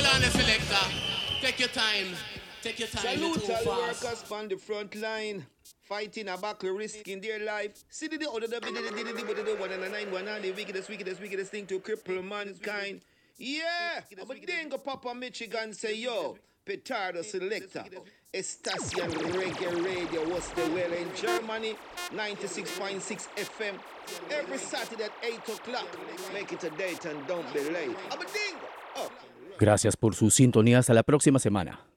on the selector. Take your time. Take your time. Salute all the workers on the front line. Fighting a battle, risking their life. See the other the 191 and the wickedest thing to cripple mankind. Yeah, I'm a dingo Papa Michigan say yo, Petardo selector. Estasian Reggae Radio was the well in Germany, 96.6 FM. Every Saturday at 8 o'clock. Make it a date and don't be late. I'm a dingo. Oh. Gracias por su sintonía. Hasta la próxima semana.